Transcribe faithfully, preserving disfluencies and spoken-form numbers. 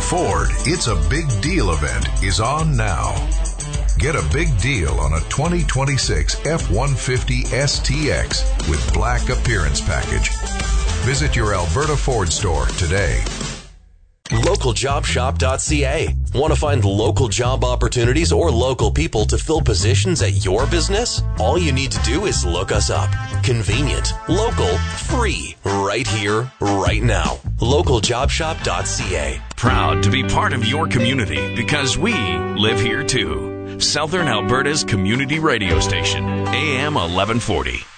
Ford It's a Big Deal event is on now. Get a big deal on a twenty twenty-six F one fifty S T X with black appearance package. Visit your Alberta Ford store today. local job shop dot c a. Want to find local job opportunities or local people to fill positions at your business? All you need to do is look us up. Convenient, local, free, right here, right now. local job shop dot c a. Proud to be part of your community because we live here too. Southern Alberta's community radio station, A M eleven forty.